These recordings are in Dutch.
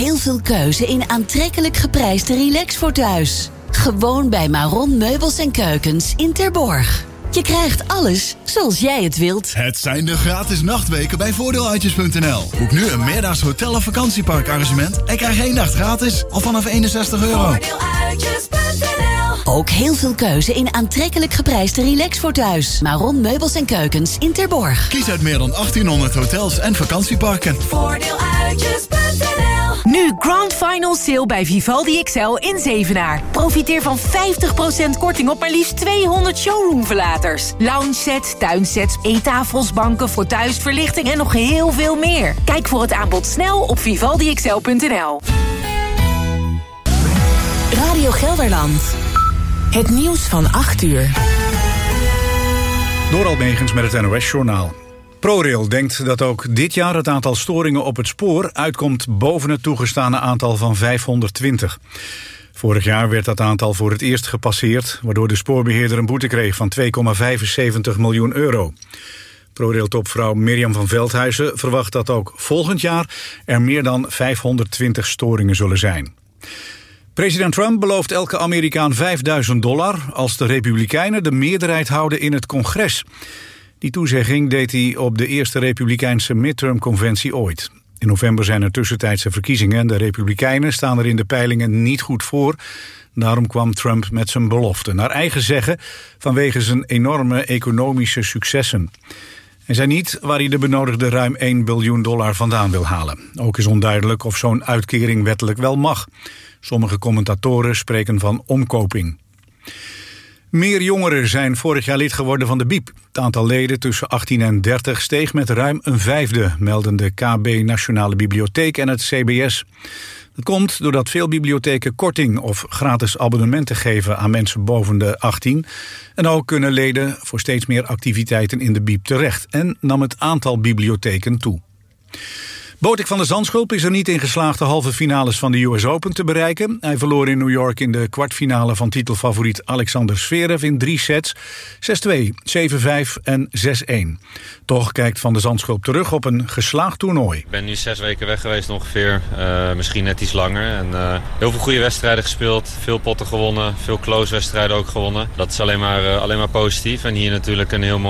heel veel keuze in aantrekkelijk geprijsde relax voor thuis. Gewoon bij Maron Meubels en Keukens in Terborg. Je krijgt alles zoals jij het wilt. Het zijn de gratis nachtweken bij voordeeluitjes.nl. Boek nu een meerdaags hotel- of vakantieparkarrangement en krijg 1 nacht gratis, al vanaf €61. Voordeeluitjes.nl. Ook heel veel keuze in aantrekkelijk geprijsde relax voor thuis. Maron Meubels en Keukens in Terborg. Kies uit meer dan 1800 hotels en vakantieparken. Voordeeluitjes.nl. Nu Grand Final Sale bij Vivaldi XL in Zevenaar. Profiteer van 50% korting op maar liefst 200 showroomverlaters. Lounge sets, tuinsets, eettafels, banken, fauteuils, verlichting en nog heel veel meer. Kijk voor het aanbod snel op vivaldixl.nl. Radio Gelderland. Het nieuws van 8 uur. Doral Negens met het NOS-journaal. ProRail denkt dat ook dit jaar het aantal storingen op het spoor uitkomt boven het toegestane aantal van 520. Vorig jaar werd dat aantal voor het eerst gepasseerd, waardoor de spoorbeheerder een boete kreeg van €2,75 miljoen. ProRail-topvrouw Mirjam van Veldhuizen verwacht dat ook volgend jaar er meer dan 520 storingen zullen zijn. President Trump belooft elke Amerikaan $5.000 als de Republikeinen de meerderheid houden in het congres. Die toezegging deed hij op de eerste Republikeinse midterm-conventie ooit. In november zijn er tussentijdse verkiezingen en de Republikeinen staan er in de peilingen niet goed voor. Daarom kwam Trump met zijn belofte, naar eigen zeggen, vanwege zijn enorme economische successen. Hij zei niet waar hij de benodigde ruim $1 biljoen vandaan wil halen. Ook is onduidelijk of zo'n uitkering wettelijk wel mag. Sommige commentatoren spreken van omkoping. Meer jongeren zijn vorig jaar lid geworden van de BIEB. Het aantal leden tussen 18 en 30 steeg met ruim een vijfde, melden de KB Nationale Bibliotheek en het CBS. Dat komt doordat veel bibliotheken korting of gratis abonnementen geven aan mensen boven de 18. En ook kunnen leden voor steeds meer activiteiten in de BIEB terecht. En nam het aantal bibliotheken toe. Botik van der Zandschulp is er niet in geslaagd de halve finales van de US Open te bereiken. Hij verloor in New York in de kwartfinale van titelfavoriet Alexander Zverev in 3 sets. 6-2, 7-5 en 6-1. Toch kijkt Van der Zandschulp terug op een geslaagd toernooi. Ik ben nu 6 weken weg geweest ongeveer, misschien net iets langer. En heel veel goede wedstrijden gespeeld, veel potten gewonnen, veel close wedstrijden ook gewonnen. Dat is alleen maar positief en hier natuurlijk een heel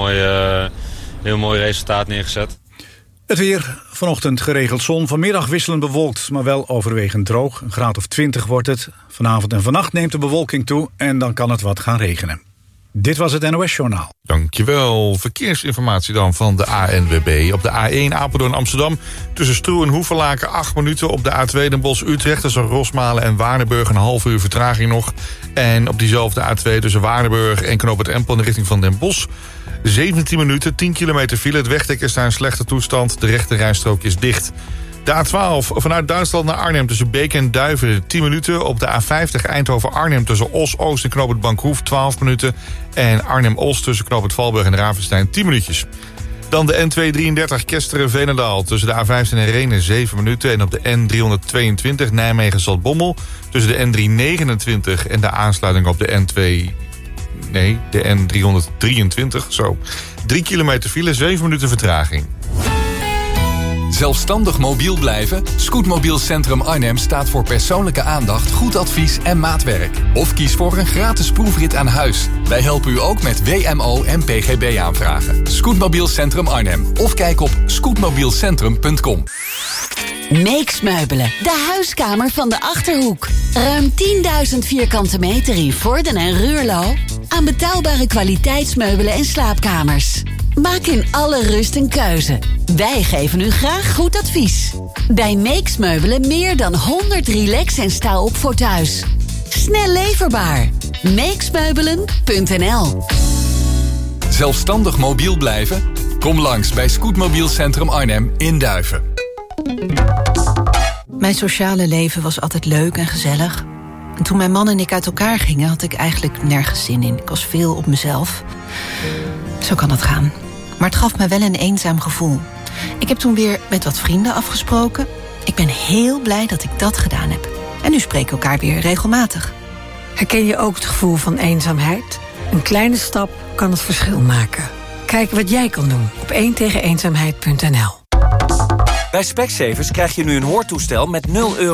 mooi resultaat neergezet. Het weer, vanochtend geregeld zon, vanmiddag wisselend bewolkt, maar wel overwegend droog. Een graad of 20 wordt het. Vanavond en vannacht neemt de bewolking toe en dan kan het wat gaan regenen. Dit was het NOS-journaal. Dankjewel. Verkeersinformatie dan van de ANWB. Op de A1 Apeldoorn-Amsterdam tussen Stroe en Hoevelaken 8 minuten. Op de A2 Den Bosch-Utrecht tussen Rosmalen en Waardenburg een half uur vertraging nog. En op diezelfde A2 tussen Waardenburg en Knoop het Empel in de richting van Den Bosch 17 minuten, 10 kilometer file. Het wegdek is daar in slechte toestand. De rechte rijstrook is dicht. De A12 vanuit Duitsland naar Arnhem tussen Beek en Duiven 10 minuten. Op de A50 Eindhoven-Arnhem tussen Os-Oost en Knoop het Bankhoef 12 minuten. En Arnhem-Oost tussen Knoop het Valburg en Ravenstein 10 minuutjes. Dan de N233 Kesteren-Veenendaal tussen de A15 en Renen 7 minuten. En op de N322 Nijmegen-Zaltbommel tussen de N329 en de aansluiting op de N323, zo. 3 kilometer file, 7 minuten vertraging. Zelfstandig mobiel blijven? Scootmobiel Centrum Arnhem staat voor persoonlijke aandacht, goed advies en maatwerk. Of kies voor een gratis proefrit aan huis. Wij helpen u ook met WMO en PGB aanvragen. Scootmobiel Centrum Arnhem. Of kijk op scootmobielcentrum.com. Meeks Meubelen, de huiskamer van de Achterhoek. Ruim 10.000 vierkante meter in Vorden en Ruurlo. Aan betaalbare kwaliteitsmeubelen en slaapkamers. Maak in alle rust een keuze. Wij geven u graag goed advies. Bij Meeks Meubelen meer dan 100 relax- en sta-op voor thuis. Snel leverbaar. Meeksmeubelen.nl. Zelfstandig mobiel blijven? Kom langs bij Scootmobiel Centrum Arnhem in Duiven. Mijn sociale leven was altijd leuk en gezellig. En toen mijn man en ik uit elkaar gingen, had ik eigenlijk nergens zin in. Ik was veel op mezelf. Zo kan het gaan. Maar het gaf me wel een eenzaam gevoel. Ik heb toen weer met wat vrienden afgesproken. Ik ben heel blij dat ik dat gedaan heb. En nu spreken we elkaar weer regelmatig. Herken je ook het gevoel van eenzaamheid? Een kleine stap kan het verschil maken. Kijk wat jij kan doen op 1tegeneenzaamheid.nl. Bij Specsavers krijg je nu een hoortoestel met €0